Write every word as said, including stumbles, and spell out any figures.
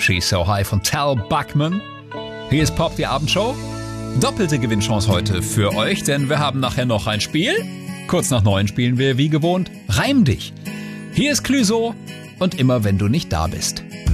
She's So High von Tal Bachman. Hier ist Pop, die Abendshow. Doppelte Gewinnchance heute für euch, denn wir haben nachher noch ein Spiel. Kurz nach neun spielen wir wie gewohnt Reim dich. Hier ist Clüso und immer wenn du nicht da bist.